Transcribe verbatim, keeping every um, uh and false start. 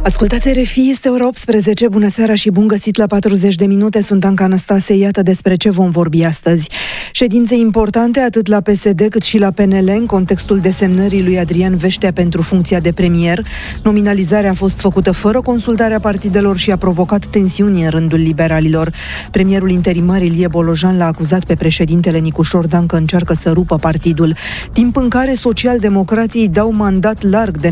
Ascultați R F I, este ora optsprezece, bună seara și bun găsit la patruzeci de minute, sunt Anca Anastase, iată despre ce vom vorbi astăzi. Ședințe importante atât la P S D cât și la P N L în contextul desemnării lui Adrian Veștea pentru funcția de premier. Nominalizarea a fost făcută fără consultarea partidelor și a provocat tensiuni în rândul liberalilor. Premierul interimar Ilie Bolojan l-a acuzat pe președintele Nicu Șordan că încearcă să rupă partidul, timp în care socialdemocrații dau mandat larg de